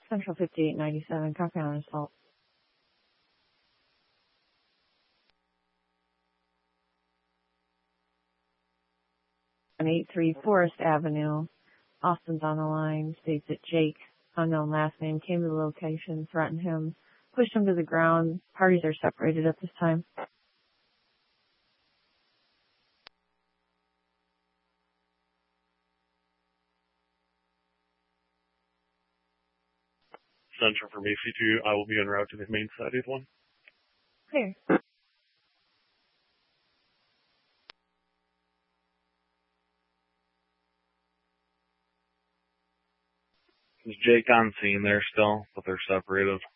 Central 5897, copy on assault. On 83 Forest Avenue, Austin's on the line, states that Jake, unknown last name, came to the location, threatened him, pushed him to the ground. Parties are separated at this time. Central from AC2, I will be en route to the main side of one. Clear. Is Jake on scene there still, but they're separated?